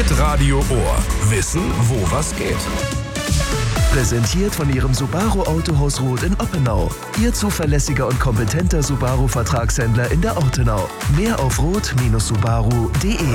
Hitradio Ohr. Wissen, wo was geht. Präsentiert von Ihrem Subaru Autohaus Roth in Oppenau. Ihr zuverlässiger und kompetenter Subaru-Vertragshändler in der Ortenau. Mehr auf roth-subaru.de.